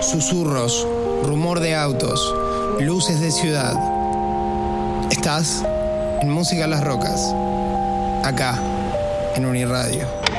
susurros, rumor de autos, luces de ciudad. Estás en Música a las Rocas, acá en Uniradio.